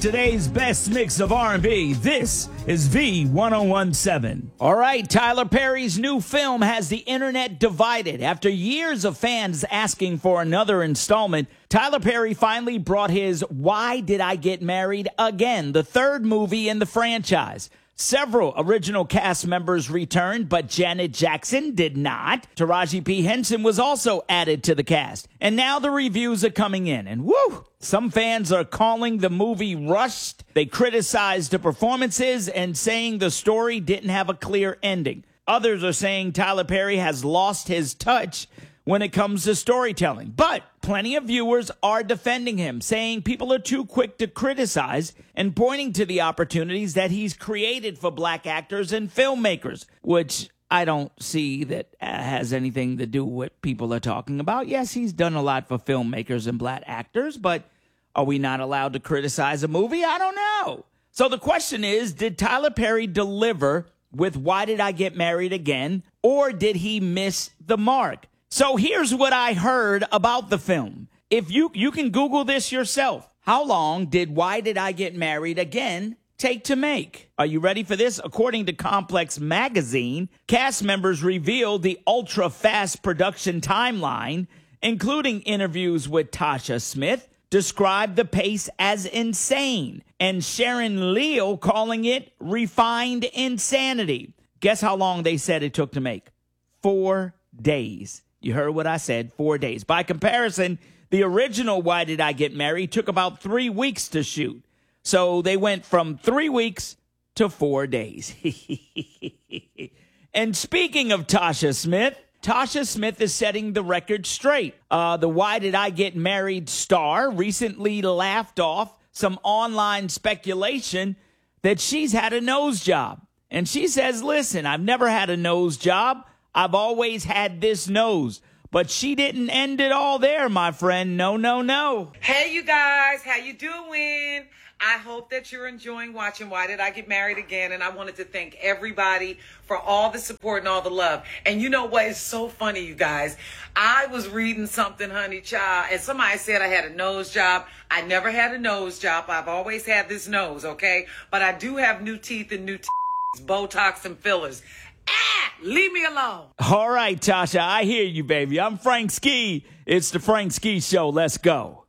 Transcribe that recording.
Today's best mix of R&B. This is V1017. All right, Tyler Perry's new film has the internet divided. After years of fans asking for another installment, Tyler Perry finally brought his Why Did I Get Married Again, the third movie in the franchise. Several original cast members returned, but Janet Jackson did not. Taraji P. Henson was also added to the cast. And now the reviews are coming in. And woo! Some fans are calling the movie rushed. They criticized the performances and saying the story didn't have a clear ending. Others are saying Tyler Perry has lost his touch when it comes to storytelling. But plenty of viewers are defending him, saying people are too quick to criticize and pointing to the opportunities that he's created for black actors and filmmakers, which I don't see that has anything to do with what people are talking about. Yes, he's done a lot for filmmakers and black actors, but are we not allowed to criticize a movie? I don't know. So the question is, did Tyler Perry deliver with Why Did I Get Married Again, or did he miss the mark? So here's what I heard about the film. If you can Google this yourself. How long did Why Did I Get Married Again take to make? Are you ready for this? According to Complex Magazine, cast members revealed the ultra-fast production timeline, including interviews with Tasha Smith, described the pace as insane, and Sharon Leal calling it refined insanity. Guess how long they said it took to make? 4 days. You heard what I said, 4 days. By comparison, the original Why Did I Get Married took about 3 weeks to shoot. So they went from 3 weeks to 4 days. And speaking of Tasha Smith is setting the record straight. The Why Did I Get Married star recently laughed off some online speculation that she's had a nose job. And she says, listen, I've never had a nose job. I've always had this nose. But she didn't end it all there, my friend. No, no, no. Hey, you guys. How you doing? I hope that you're enjoying watching Why Did I Get Married Again? And I wanted to thank everybody for all the support and all the love. And you know what? It's so funny, you guys. I was reading something, honey child, and somebody said I had a nose job. I never had a nose job. I've always had this nose, okay? But I do have new teeth and new Botox and fillers. Leave me alone. All right, Tasha, I hear you, baby. I'm Frank Ski. It's the Frank Ski Show. Let's go.